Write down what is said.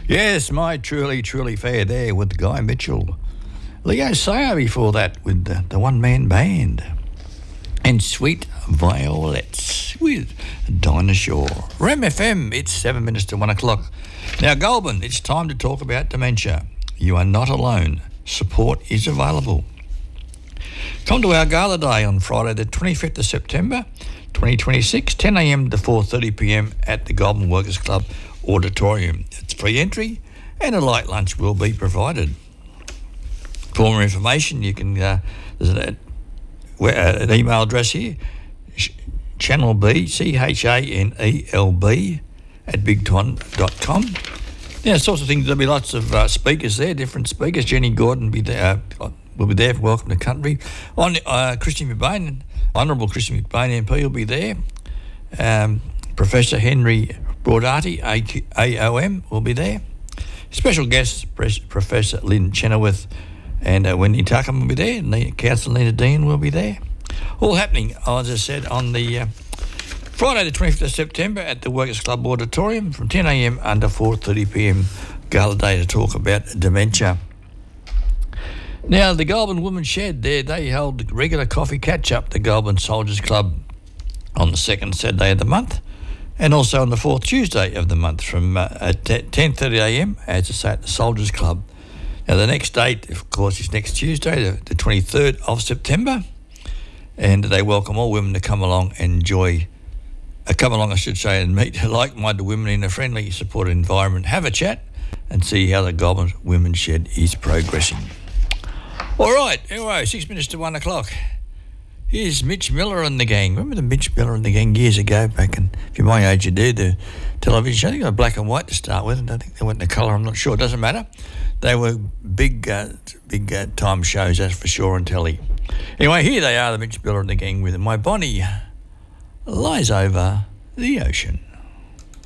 Yes, my truly fair there with Guy Mitchell. Leo Sayer before that with the one-man band. And Sweet Violets with Dinah Shaw. Rem FM, it's 7 minutes to 1 o'clock. Now, Goulburn, it's time to talk about dementia. You are not alone. Support is available. Come to our gala day on Friday the 25th of September 2026, 10am to 4:30pm at the Goulburn Workers Club Auditorium. It's free entry and a light lunch will be provided. For more information, you can, there's an email address here, channelb, CHANELB, @bigton.com. Now, sorts of things, there'll be lots of speakers there, different speakers. Jenny Gordon will be there for Welcome to Country. Christian McBain, Honourable Christian McBain MP will be there. Professor Henry Broadati, AOM, will be there. Special guests, Professor Lynn Chenoweth and Wendy Tuckham will be there. And Councillor Lena Dean will be there. All happening, as I said, on the Friday the 25th of September at the Workers Club Auditorium from 10am until 4:30pm, gala day to talk about dementia. Now, the Goulburn Women's Shed there, they held regular coffee catch-up, the Goulburn Soldiers Club, on the second Saturday of the month, and also on the fourth Tuesday of the month from at 10:30am, as I say, at the Soldiers Club. Now, the next date, of course, is next Tuesday, the 23rd of September, and they welcome all women to come along and enjoy, I should say, and meet like-minded women in a friendly, supportive environment, have a chat, and see how the Goulburn Women's Shed is progressing. All right, anyway, 6 minutes to 1 o'clock. Here's Mitch Miller and the gang. Remember the Mitch Miller and the gang years ago, back in, if you're my age, you do, the television show? They were black and white to start with, and I think they went in the colour, I'm not sure, it doesn't matter. They were big time shows, that's for sure, on telly. Anyway, here they are, the Mitch Miller and the gang with My Bonnie Lies Over the Ocean.